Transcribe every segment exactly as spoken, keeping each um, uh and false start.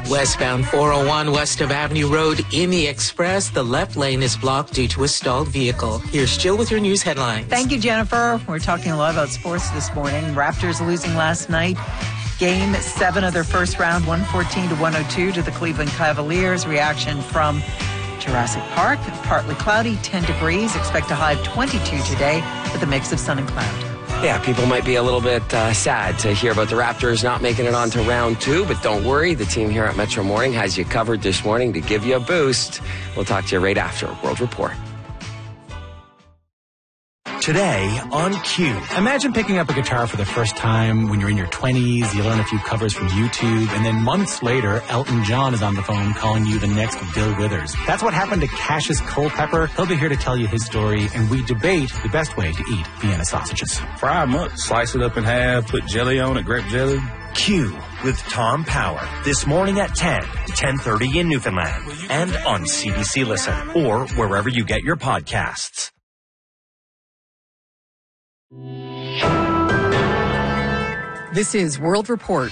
Westbound four oh one west of Avenue Road in the Express. The left lane is blocked due to a stalled vehicle. Here's Jill with your news headlines. Thank you, Jennifer. We're talking a lot about sports this morning. Raptors losing last night. Game seven of their first round, one fourteen to one oh two to the Cleveland Cavaliers. Reaction from Jurassic Park. Partly cloudy, ten degrees. Expect a high of twenty-two today with a mix of sun and cloud. Yeah, people might be a little bit uh, sad to hear about the Raptors not making it on to round two, but don't worry. The team here at Metro Morning has you covered this morning to give you a boost. We'll talk to you right after World Report. Today on Q. Imagine picking up a guitar for the first time when you're in your twenties, you learn a few covers from YouTube, and then months later, Elton John is on the phone calling you the next Bill Withers. That's what happened to Cassius Culpepper. He'll be here to tell you his story, and we debate the best way to eat Vienna sausages. Fry them up, slice it up in half, put jelly on it, grape jelly. Q with Tom Power. This morning at ten, ten thirty in Newfoundland, and on C B C Listen, or wherever you get your podcasts. This is World Report.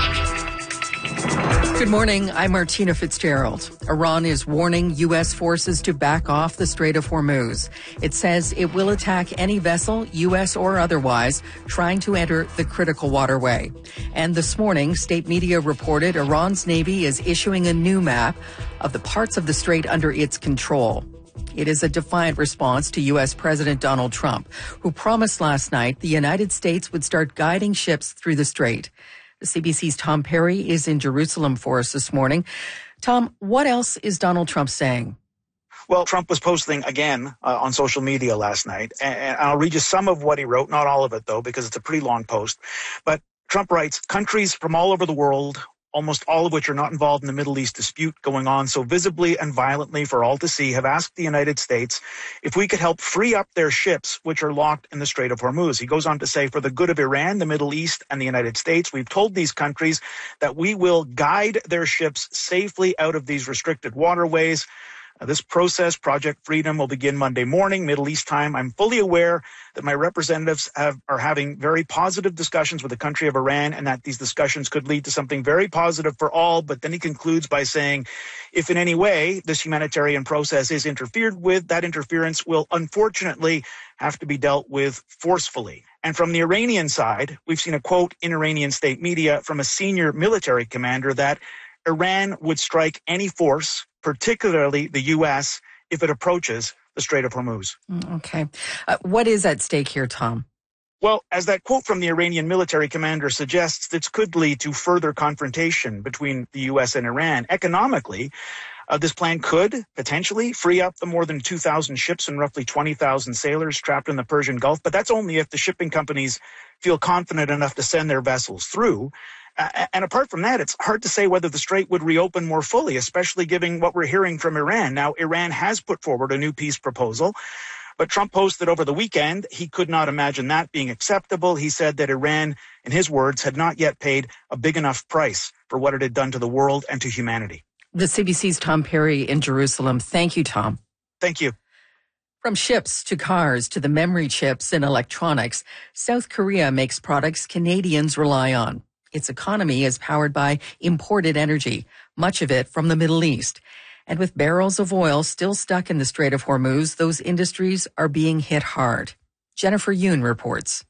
Good morning. I'm Martina Fitzgerald. Iran is warning U S forces to back off the Strait of Hormuz. It says it will attack any vessel, U S or otherwise, trying to enter the critical waterway. And this morning, state media reported Iran's Navy is issuing a new map of the parts of the strait under its control. It is a defiant response to U S. President Donald Trump, who promised last night the United States would start guiding ships through the strait. The C B C's Tom Perry is in Jerusalem for us this morning. Tom, what else is Donald Trump saying? Well, Trump was posting again uh, on social media last night, and, and I'll read you some of what he wrote, not all of it, though, because it's a pretty long post. But Trump writes, countries from all over the world, almost all of which are not involved in the Middle East dispute going on so visibly and violently for all to see, have asked the United States if we could help free up their ships which are locked in the Strait of Hormuz. He goes on to say, for the good of Iran, the Middle East, and the United States, we've told these countries that we will guide their ships safely out of these restricted waterways. Uh, this process, Project Freedom, will begin Monday morning, Middle East time. I'm fully aware that my representatives have, are having very positive discussions with the country of Iran, and that these discussions could lead to something very positive for all. But then he concludes by saying, if in any way this humanitarian process is interfered with, that interference will unfortunately have to be dealt with forcefully. And from the Iranian side, we've seen a quote in Iranian state media from a senior military commander that Iran would strike any force, particularly the U S, if it approaches the Strait of Hormuz. Okay. Uh, what is at stake here, Tom? Well, as that quote from the Iranian military commander suggests, this could lead to further confrontation between the U S and Iran. Economically, uh, this plan could potentially free up the more than two thousand ships and roughly twenty thousand sailors trapped in the Persian Gulf, but that's only if the shipping companies feel confident enough to send their vessels through. Uh, and apart from that, it's hard to say whether the strait would reopen more fully, especially given what we're hearing from Iran. Now, Iran has put forward a new peace proposal, but Trump posted over the weekend he could not imagine that being acceptable. He said that Iran, in his words, had not yet paid a big enough price for what it had done to the world and to humanity. The C B C's Tom Perry in Jerusalem. Thank you, Tom. Thank you. From ships to cars to the memory chips in electronics, South Korea makes products Canadians rely on. Its economy is powered by imported energy, much of it from the Middle East. And with barrels of oil still stuck in the Strait of Hormuz, those industries are being hit hard. Jennifer Yoon reports.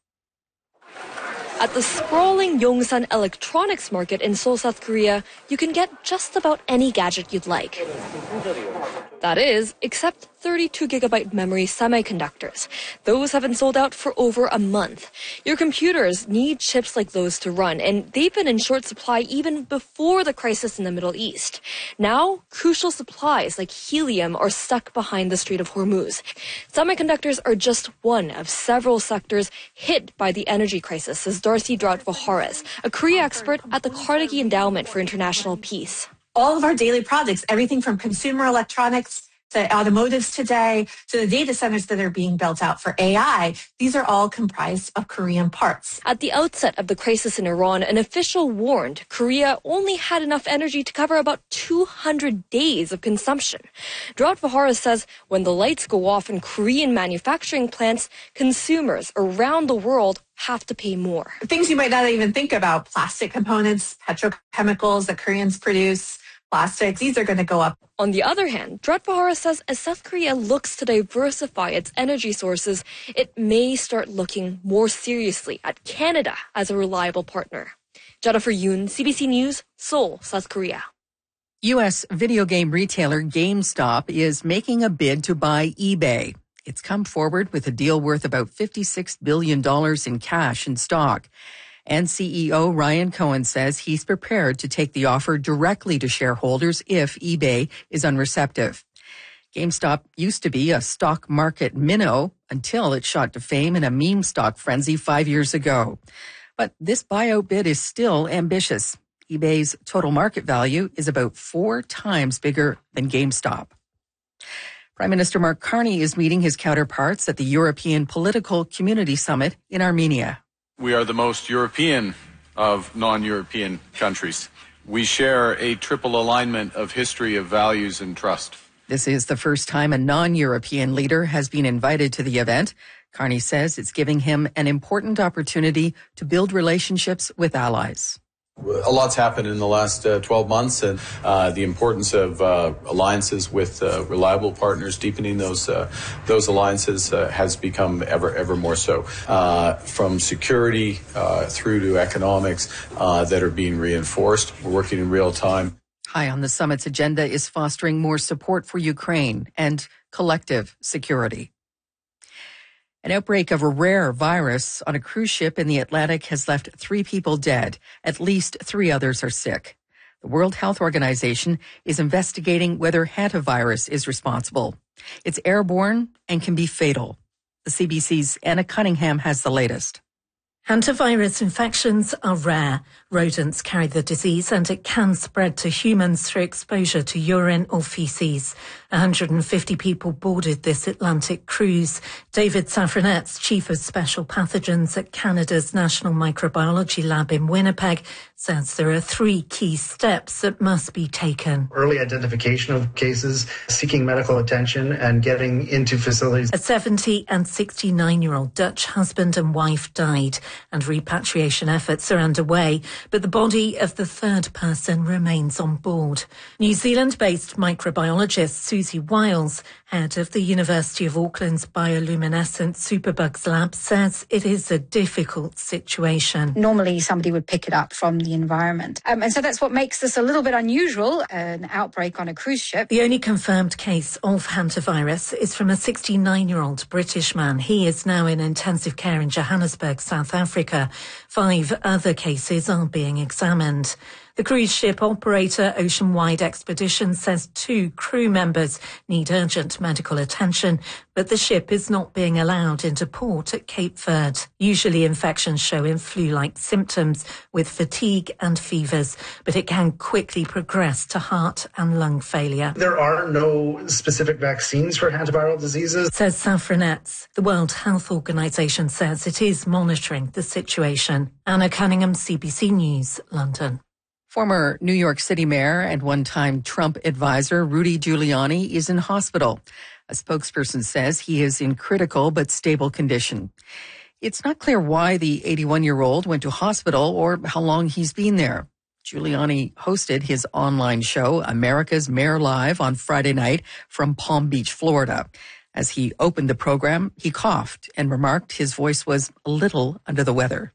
At the sprawling Yongsan Electronics Market in Seoul, South Korea, you can get just about any gadget you'd like. That is, except thirty-two gigabyte memory semiconductors. Those have been sold out for over a month. Your computers need chips like those to run, and they've been in short supply even before the crisis in the Middle East. Now, crucial supplies like helium are stuck behind the Strait of Hormuz. Semiconductors are just one of several sectors hit by the energy crisis, says Darcy Drought-Vaharas, a Korea expert at the Carnegie Endowment for International Peace. All of our daily projects, everything from consumer electronics the automotives today, to the data centers that are being built out for A I, these are all comprised of Korean parts. At the outset of the crisis in Iran, an official warned Korea only had enough energy to cover about two hundred days of consumption. Drought Vihara says when the lights go off in Korean manufacturing plants, consumers around the world have to pay more. Things you might not even think about, plastic components, petrochemicals that Koreans produce, plastics, these are going to go up. On the other hand, Drought Vihara says as South Korea looks to diversify its energy sources, it may start looking more seriously at Canada as a reliable partner. Jennifer Yoon, C B C News, Seoul, South Korea. U S video game retailer GameStop is making a bid to buy eBay. It's come forward with a deal worth about fifty-six billion dollars in cash and stock. And C E O Ryan Cohen says he's prepared to take the offer directly to shareholders if eBay is unreceptive. GameStop used to be a stock market minnow until it shot to fame in a meme stock frenzy five years ago. But this buyout bid is still ambitious. eBay's total market value is about four times bigger than GameStop. Prime Minister Mark Carney is meeting his counterparts at the European Political Community Summit in Armenia. We are the most European of non-European countries. We share a triple alignment of history, of values, and trust. This is the first time a non-European leader has been invited to the event. Carney says it's giving him an important opportunity to build relationships with allies. A lot's happened in the last uh, twelve months, and uh, the importance of uh, alliances with uh, reliable partners, deepening those uh, those alliances uh, has become ever ever more so. Uh, from security uh, through to economics uh, that are being reinforced. We're working in real time. High on the summit's agenda is fostering more support for Ukraine and collective security. An outbreak of a rare virus on a cruise ship in the Atlantic has left three people dead. At least three others are sick. The World Health Organization is investigating whether hantavirus is responsible. It's airborne and can be fatal. The C B C's Anna Cunningham has the latest. Hantavirus infections are rare. Rodents carry the disease and it can spread to humans through exposure to urine or feces. one hundred fifty people boarded this Atlantic cruise. David Safranetz, Chief of Special Pathogens at Canada's National Microbiology Lab in Winnipeg, says there are three key steps that must be taken. Early identification of cases, seeking medical attention and getting into facilities. A seventy and sixty-nine-year-old Dutch husband and wife died, and repatriation efforts are underway, but the body of the third person remains on board. New Zealand-based microbiologist Susie Wiles, head of the University of Auckland's bioluminescent superbugs lab, says it is a difficult situation. Normally somebody would pick it up from the environment. Um, and so that's what makes this a little bit unusual, an outbreak on a cruise ship. The only confirmed case of hantavirus is from a sixty-nine-year-old British man. He is now in intensive care in Johannesburg, South Africa. Five other cases are being examined. The cruise ship operator Ocean Wide Expedition says two crew members need urgent medical attention, but the ship is not being allowed into port at Cape Verde. Usually infections show in flu-like symptoms with fatigue and fevers, but it can quickly progress to heart and lung failure. There are no specific vaccines for hantaviral diseases, says Safranetz. The World Health Organization says it is monitoring the situation. Anna Cunningham, C B C News, London. Former New York City mayor and one-time Trump advisor Rudy Giuliani is in hospital. A spokesperson says he is in critical but stable condition. It's not clear why the eighty-one-year-old went to hospital or how long he's been there. Giuliani hosted his online show, America's Mayor Live, on Friday night from Palm Beach, Florida. As he opened the program, he coughed and remarked his voice was a little under the weather.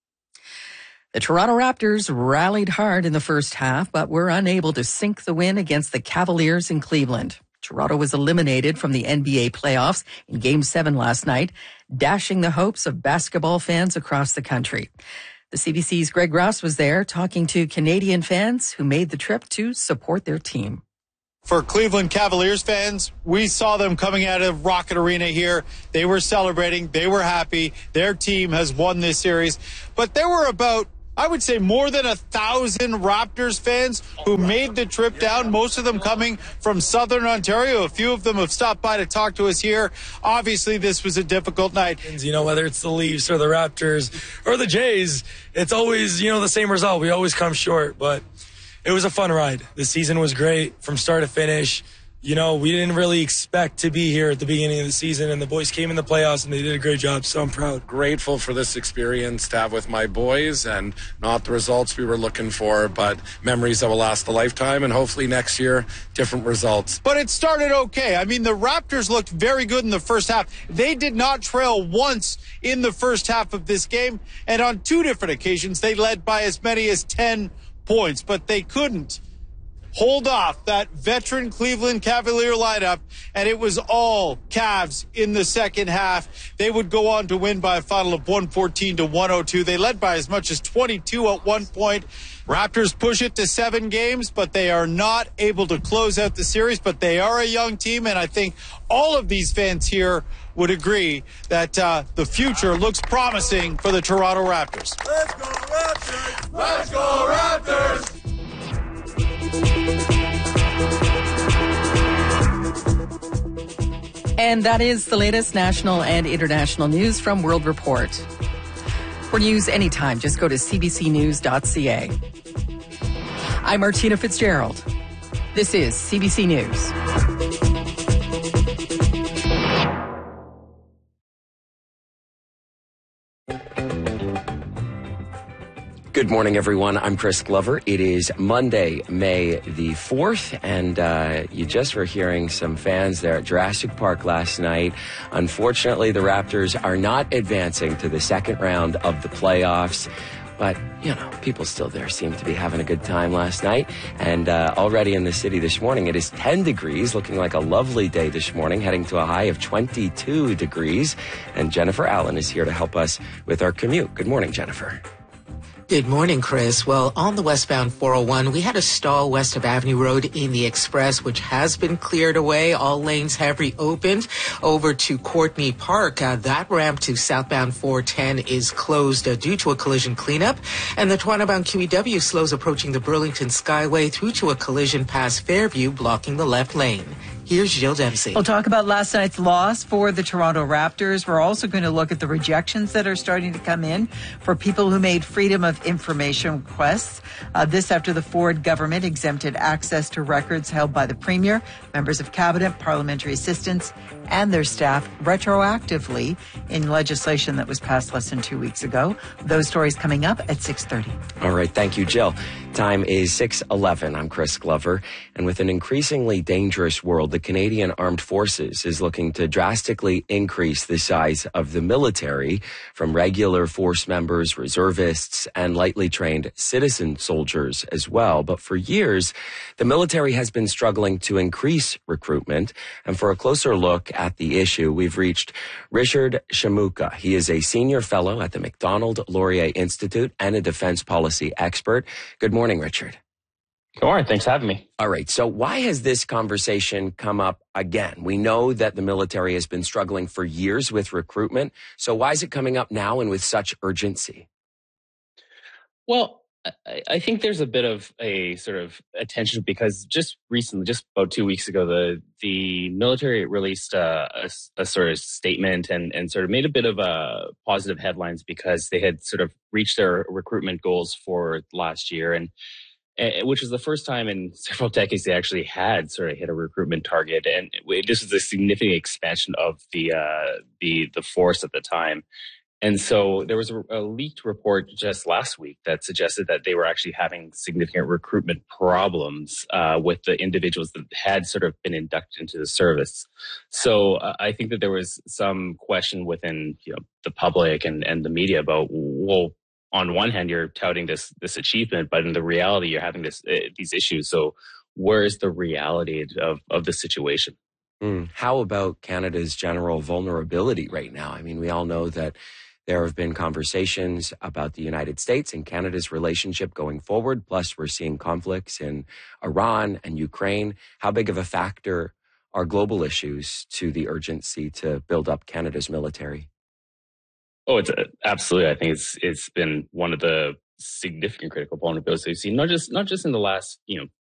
The Toronto Raptors rallied hard in the first half, but were unable to sink the win against the Cavaliers in Cleveland. Toronto was eliminated from the N B A playoffs in Game seven last night, dashing the hopes of basketball fans across the country. The C B C's Greg Ross was there talking to Canadian fans who made the trip to support their team. For Cleveland Cavaliers fans, we saw them coming out of Rocket Arena here. They were celebrating. They were happy. Their team has won this series. But there were about I would say more than a thousand Raptors fans who made the trip down, most of them coming from Southern Ontario. A few of them have stopped by to talk to us here. Obviously, this was a difficult night. You know, whether it's the Leafs or the Raptors or the Jays, it's always, you know, the same result. We always come short, but it was a fun ride. The season was great from start to finish. You know, we didn't really expect to be here at the beginning of the season, and the boys came in the playoffs, and they did a great job, so I'm proud. Grateful for this experience to have with my boys, and not the results we were looking for, but memories that will last a lifetime, and hopefully next year, different results. But it started okay. I mean, the Raptors looked very good in the first half. They did not trail once in the first half of this game, and on two different occasions, they led by as many as ten points, but they couldn't hold off that veteran Cleveland Cavalier lineup, and it was all Cavs in the second half. They would go on to win by a final of one fourteen to one oh two. They led by as much as twenty-two at one point. Raptors push it to seven games, but they are not able to close out the series, but they are a young team, and I think all of these fans here would agree that uh, the future looks promising for the Toronto Raptors. Let's go Raptors! Let's go Raptors! And that is the latest national and international news from World Report. For news anytime, just go to c b c news dot c a. I'm Martina Fitzgerald. This is C B C News. Good morning, everyone. I'm Chris Glover. It is Monday, May the fourth, and uh, you just were hearing some fans there at Jurassic Park last night. Unfortunately, the Raptors are not advancing to the second round of the playoffs. But, you know, people still there seem to be having a good time last night. And uh, already in the city this morning, it is ten degrees, looking like a lovely day this morning, heading to a high of twenty-two degrees. And Jennifer Allen is here to help us with our commute. Good morning, Jennifer. Good morning, Chris. Well, on the westbound four oh one, we had a stall west of Avenue Road in the Express, which has been cleared away. All lanes have reopened. Over to Courtney Park, uh, that ramp to southbound four ten is closed uh, due to a collision cleanup. And the Toronto-bound Q E W slows approaching the Burlington Skyway through to a collision past Fairview, blocking the left lane. Here's Jill Dempsey. We'll talk about last night's loss for the Toronto Raptors. We're also going to look at the rejections that are starting to come in for people who made Freedom of Information requests. Uh, this after the Ford government exempted access to records held by the Premier, members of Cabinet, parliamentary assistants, and their staff retroactively in legislation that was passed less than two weeks ago. Those stories coming up at six thirty. All right. Thank you, Jill. Time is six eleven. I'm Chris Glover. And with an increasingly dangerous world, the Canadian Armed Forces is looking to drastically increase the size of the military from regular force members, reservists, and lightly trained citizen soldiers as well. But for years, the military has been struggling to increase recruitment. And for a closer look at the issue, we've reached Richard Shamuka. He is a senior fellow at the Macdonald Laurier Institute and a defense policy expert. Good morning, Richard. Good morning. Thanks for having me. All right. So why has this conversation come up again? We know that the military has been struggling for years with recruitment. So why is it coming up now and with such urgency? Well, I, I think there's a bit of a sort of attention because just recently, just about two weeks ago, the the military released a, a, a sort of statement and, and sort of made a bit of a positive headlines because they had sort of reached their recruitment goals for last year. And which was the first time in several decades they actually had sort of hit a recruitment target. And this was a significant expansion of the uh, the the force at the time. And so there was a, a leaked report just last week that suggested that they were actually having significant recruitment problems uh, with the individuals that had sort of been inducted into the service. So uh, I think that there was some question within, you know, the public and, and the media about, well, on one hand, you're touting this this achievement, but in the reality, you're having this uh, these issues. So where's the reality of, of the situation? Mm. How about Canada's general vulnerability right now? I mean, we all know that there have been conversations about the United States and Canada's relationship going forward. Plus, we're seeing conflicts in Iran and Ukraine. How big of a factor are global issues to the urgency to build up Canada's military? Oh, it's uh, absolutely. I think it's it's been one of the significant critical vulnerabilities we've seen, not just not just in the last, you know,